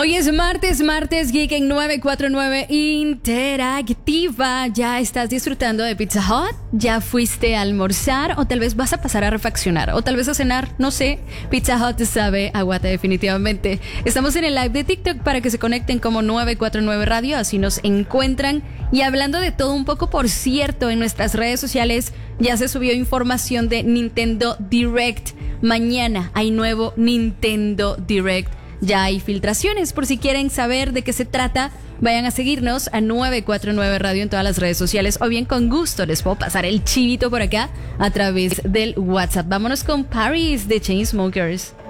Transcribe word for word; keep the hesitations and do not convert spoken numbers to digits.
Hoy es martes, martes Geek en nueve cuatro nueve Interactiva. ¿Ya estás disfrutando de Pizza Hut? ¿Ya fuiste a almorzar? ¿O tal vez vas a pasar a refaccionar? ¿O tal vez a cenar? No sé. Pizza Hut sabe a guata definitivamente. Estamos en el live de TikTok para que se conecten como nueve cuatro nueve Radio, así nos encuentran. Y hablando de todo un poco, por cierto, en nuestras redes sociales ya se subió información de Nintendo Direct. Mañana hay nuevo Nintendo Direct. Ya hay filtraciones, por si quieren saber de qué se trata, vayan a seguirnos a nueve cuatro nueve Radio en todas las redes sociales, o bien con gusto les puedo pasar el chivito por acá a través del WhatsApp. Vámonos con Paris de Chainsmokers.